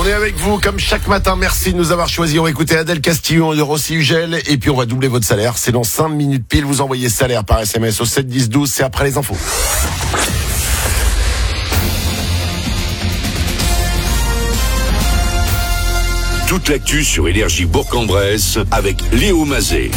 est avec vous comme chaque matin. Merci de nous avoir choisis. On va écouter Adèle Castillon et Rossi Ugel. Et puis on va doubler votre salaire. C'est dans 5 minutes pile. Vous envoyez salaire par SMS au 7 10 12. C'est après les infos. Toute l'actu sur Énergie Bourg-en-Bresse avec Léo Mazet.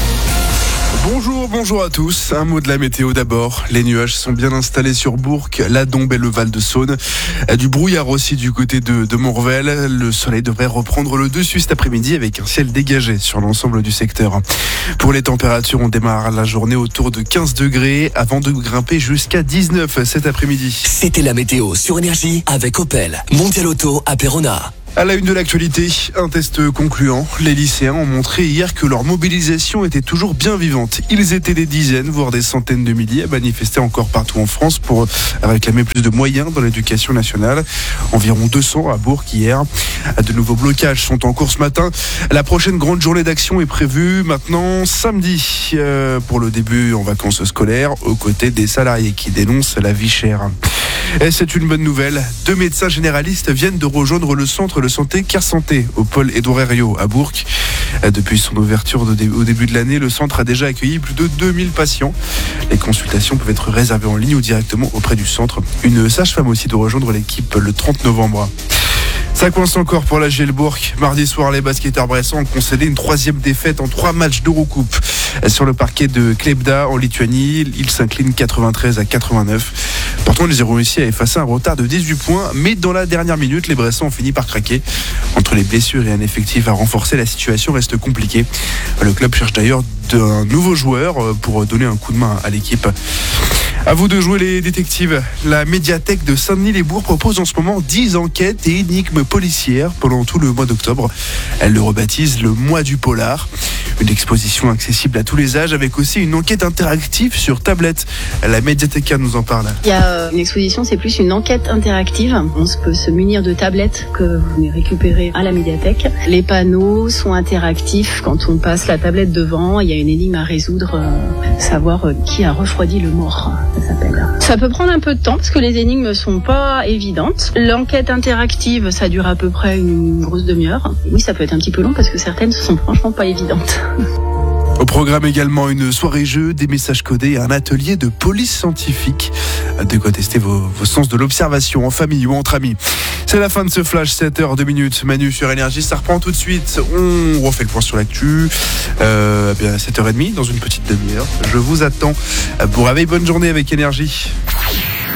Bonjour à tous. Un mot de la météo d'abord. Les nuages sont bien installés sur Bourg, la Dombes et le Val-de-Saône. Du brouillard aussi du côté de Montrevel. Le soleil devrait reprendre le dessus cet après-midi avec un ciel dégagé sur l'ensemble du secteur. Pour les températures, on démarre la journée autour de 15 degrés avant de grimper jusqu'à 19 cet après-midi. C'était la météo sur Énergie avec Opel. Mondial Auto à Péronne. À la une de l'actualité, un test concluant. Les lycéens ont montré hier que leur mobilisation était toujours bien vivante. Ils étaient des dizaines, voire des centaines de milliers à manifester encore partout en France pour réclamer plus de moyens dans l'éducation nationale. Environ 200 à Bourg hier. De nouveaux blocages sont en cours ce matin. La prochaine grande journée d'action est prévue maintenant samedi pour le début en vacances scolaires, aux côtés des salariés qui dénoncent la vie chère. Et c'est une bonne nouvelle. 2 médecins généralistes viennent de rejoindre le centre de santé Care Santé au pôle Édouard Herriot à Bourg. Depuis son ouverture au début de l'année, le centre a déjà accueilli plus de 2000 patients. Les consultations peuvent être réservées en ligne ou directement auprès du centre. Une sage-femme aussi de rejoindre l'équipe le 30 novembre. Ça coince encore pour la Bourg. Mardi soir, les basketteurs bressans ont concédé une 3e défaite en 3 matchs d'Eurocoupe. Sur le parquet de Klebda en Lituanie, ils s'inclinent 93 à 89. Pourtant, ils ont réussi à effacer un retard de 18 points, mais dans la dernière minute, les Bressans ont fini par craquer. Entre les blessures et un effectif à renforcer, la situation reste compliquée. Le club cherche d'ailleurs un nouveau joueur pour donner un coup de main à l'équipe. À vous de jouer les détectives. La médiathèque de Saint-Denis-les-Bourgs propose en ce moment 10 enquêtes et énigmes policières pendant tout le mois d'octobre. Elle le rebaptise le mois du polar. Une exposition accessible à tous les âges avec aussi une enquête interactive sur tablette. La médiathécaire nous en parle. Il y a une exposition, c'est plus une enquête interactive. On peut se munir de tablettes que vous venez récupérer à la médiathèque. Les panneaux sont interactifs. Quand on passe la tablette devant, il y a une énigme à résoudre, savoir qui a refroidi le mort. Ça s'appelle. Ça peut prendre un peu de temps parce que les énigmes sont pas évidentes. L'enquête interactive, ça dure à peu près une grosse demi-heure. Oui, ça peut être un petit peu long parce que certaines sont franchement pas évidentes. Au programme également une soirée jeu, des messages codés et un atelier de police scientifique. De quoi tester vos sens de l'observation en famille ou entre amis. C'est la fin de ce flash, 7h02. Manu sur Énergie, ça reprend tout de suite. On refait le point sur l'actu. À 7h30 dans une petite demi-heure. Je vous attends pour réveil. Bonne journée avec Énergie.